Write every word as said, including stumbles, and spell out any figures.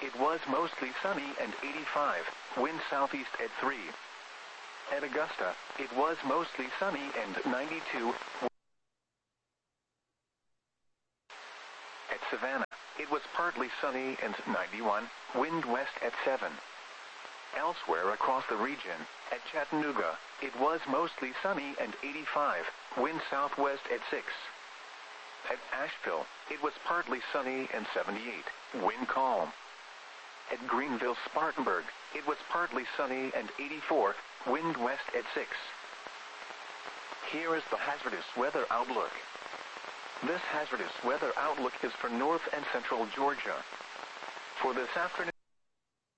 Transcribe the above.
it was mostly sunny and eighty-five, wind southeast at three. At Augusta, it was mostly sunny and ninety-two. At Savannah, it was partly sunny and ninety-one, wind west at seven. Elsewhere across the region, at Chattanooga, it was mostly sunny and eighty-five, wind southwest at six. At Asheville, it was partly sunny and seventy-eight, wind calm. At Greenville-Spartanburg, it was partly sunny and eighty-four, wind west at six. Here is the hazardous weather outlook. This hazardous weather outlook is for north and central Georgia. For this afternoon,